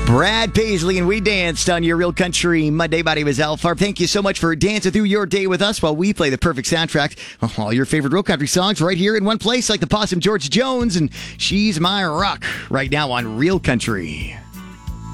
Brad Paisley and we danced on your Real Country Monday. My name is Al Farb. Thank you so much for dancing through your day with us while we play the perfect soundtrack. All your favorite Real Country songs right here in one place, like the Possum George Jones and She's My Rock right now on Real Country.